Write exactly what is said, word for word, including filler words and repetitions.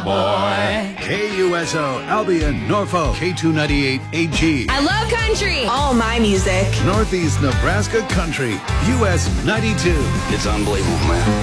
boy. K U S O, Albion, Norfolk, K two ninety-eight A G. I love country. All my music. Northeast Nebraska Country, U S ninety-two. It's unbelievable, man.